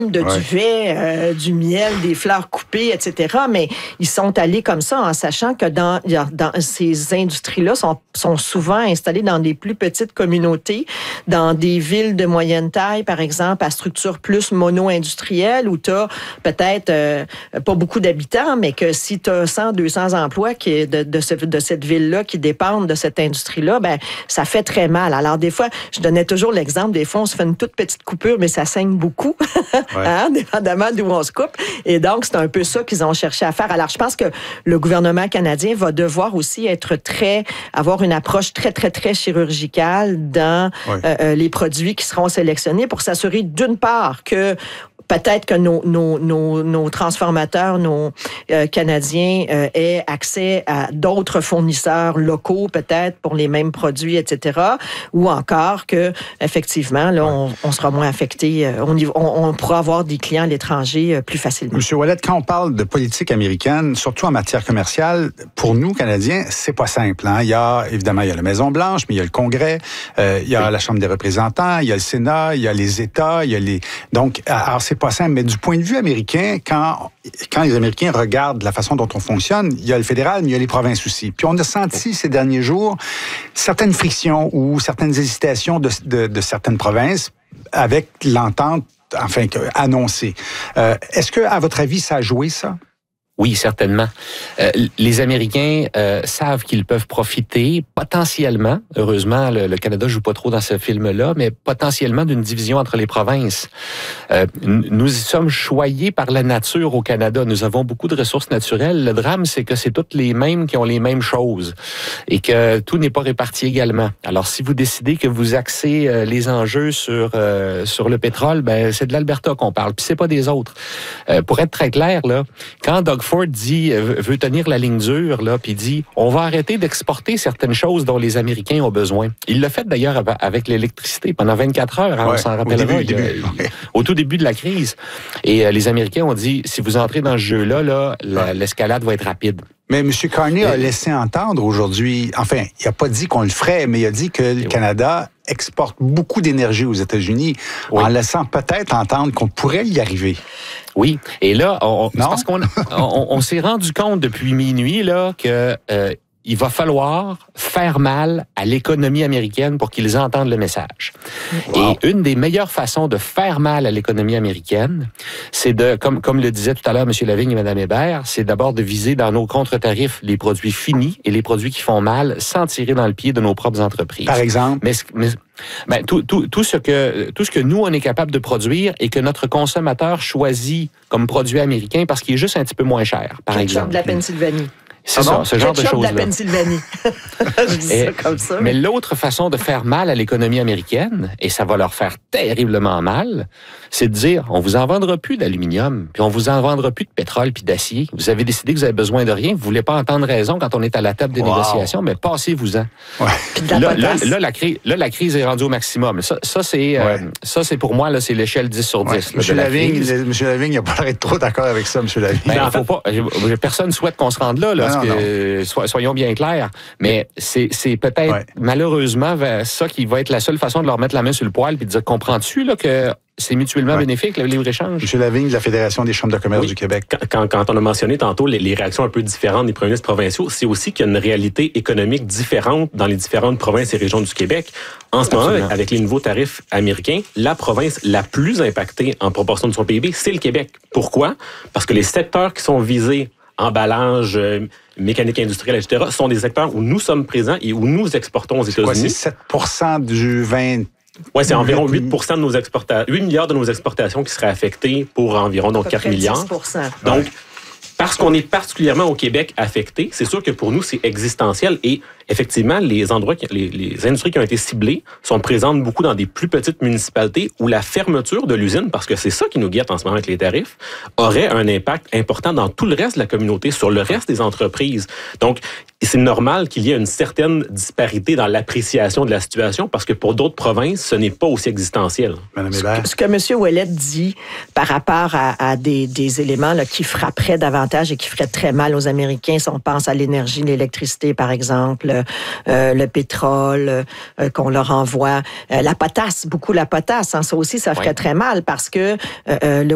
de duvet, du miel, des fleurs coupées, etc. Mais ils sont allés comme ça en sachant que dans ces industries-là sont souvent installées dans des plus petites communautés, dans des villes de moyenne taille, par exemple, à structure plus mono-industrielle, où tu as peut-être pas beaucoup d'habitants, mais que si tu as 100, 200 emplois de cette ville-là qui dépendent de cette industrie-là, ben ça fait très mal. Alors, des fois, je donnais toujours l'exemple, des fois, on se fait une toute petite coupure, mais ça saigne beaucoup. Ouais. Hein, dépendamment d'où on se coupe. Et donc, c'est un peu ça qu'ils ont cherché à faire. Alors, je pense que le gouvernement canadien va devoir aussi avoir une approche très, très, très chirurgicale dans les produits qui seront sélectionnés pour s'assurer, d'une part, que peut-être que nos transformateurs, nos Canadiens aient accès à d'autres fournisseurs locaux, peut-être pour les mêmes produits, etc. Ou encore que, effectivement, là, on sera moins affecté. On pourra avoir des clients à l'étranger plus facilement. Monsieur Ouellet, quand on parle de politique américaine, surtout en matière commerciale, pour nous, Canadiens, c'est pas simple. Hein? Évidemment, il y a la Maison-Blanche, mais il y a le Congrès, il y a la Chambre des représentants, il y a le Sénat, il y a les États, Donc, alors, c'est pas simple, mais du point de vue américain, quand les Américains regardent la façon dont on fonctionne, il y a le fédéral, mais il y a les provinces aussi. Puis on a senti ces derniers jours certaines frictions ou certaines hésitations de certaines provinces avec l'entente, annoncée. Est-ce que, à votre avis, ça a joué, ça? Oui, certainement. Les Américains savent qu'ils peuvent profiter potentiellement, heureusement, le Canada joue pas trop dans ce film-là, mais potentiellement d'une division entre les provinces. Nous y sommes choyés par la nature au Canada. Nous avons beaucoup de ressources naturelles. Le drame, c'est que c'est toutes les mêmes qui ont les mêmes choses et que tout n'est pas réparti également. Alors, si vous décidez que vous axez les enjeux sur le pétrole, ben c'est de l'Alberta qu'on parle, puis c'est pas des autres. Pour être très clair, là, quand Doug Ford veut tenir la ligne dure, là, puis dit, on va arrêter d'exporter certaines choses dont les Américains ont besoin. Il l'a fait d'ailleurs avec l'électricité pendant 24 heures, hein, on s'en rappellera, au tout début de la crise. Et les Américains ont dit, si vous entrez dans ce jeu-là, l'escalade va être rapide. Mais M. Carney a laissé entendre aujourd'hui, enfin, il n'a pas dit qu'on le ferait, mais il a dit que le Canada exporte beaucoup d'énergie aux États-Unis, en laissant peut-être entendre qu'on pourrait y arriver. Oui, et là, parce qu'on s'est rendu compte depuis minuit là que il va falloir faire mal à l'économie américaine pour qu'ils entendent le message. Wow. Et une des meilleures façons de faire mal à l'économie américaine, c'est comme le disait tout à l'heure M. Lavigne et Mme Hébert, c'est d'abord de viser dans nos contre-tarifs les produits finis et les produits qui font mal sans tirer dans le pied de nos propres entreprises. Par exemple? Mais tout ce que nous, on est capable de produire et que notre consommateur choisit comme produit américain parce qu'il est juste un petit peu moins cher, par exemple. De la Pennsylvanie. C'est ça, ce genre de choses-là. de la Pennsylvanie. Je dis ça comme ça. Mais l'autre façon de faire mal à l'économie américaine, et ça va leur faire terriblement mal, c'est de dire, on vous en vendra plus d'aluminium, puis on vous en vendra plus de pétrole puis d'acier. Vous avez décidé que vous avez besoin de rien, vous voulez pas entendre raison quand on est à la table des négociations, mais passez-vous-en. Ouais. La crise est rendue au maximum. Ça c'est pour moi, là, c'est l'échelle 10 sur 10. M. Lavigne, il n'a pas l'air d'être trop d'accord avec ça, M. Lavigne. Personne ne souhaite qu'on se rende là. Soyons bien clairs. Mais c'est peut-être malheureusement ça qui va être la seule façon de leur mettre la main sur le poil et de dire, comprends-tu là, que c'est mutuellement bénéfique, le libre-échange? M. Lavigne, de la Fédération des chambres de commerce du Québec. Quand on a mentionné tantôt les réactions un peu différentes des premiers ministres provinciaux, c'est aussi qu'il y a une réalité économique différente dans les différentes provinces et régions du Québec. En ce moment, avec les nouveaux tarifs américains, la province la plus impactée en proportion de son PIB, c'est le Québec. Pourquoi? Parce que les secteurs qui sont visés, emballage, mécanique industrielle, etc., sont des secteurs où nous sommes présents et où nous exportons aux États-Unis. C'est 7% du 20... Oui, c'est environ 8 milliards de nos exportations qui seraient affectées pour environ 4 milliards. 10%. Donc, parce qu'on est particulièrement au Québec affecté, c'est sûr que pour nous, c'est existentiel. Et effectivement, les industries qui ont été ciblées sont présentes beaucoup dans des plus petites municipalités où la fermeture de l'usine, parce que c'est ça qui nous guette en ce moment avec les tarifs, aurait un impact important dans tout le reste de la communauté, sur le reste des entreprises. Donc, c'est normal qu'il y ait une certaine disparité dans l'appréciation de la situation parce que pour d'autres provinces, ce n'est pas aussi existentiel. Madame Hébert. Ce que M. Ouellet dit par rapport à des éléments là, qui frapperaient davantage et qui feraient très mal aux Américains, si on pense à l'énergie, l'électricité, par exemple, le pétrole qu'on leur envoie, la potasse, beaucoup la potasse, hein, ça aussi, ça ferait très mal parce que le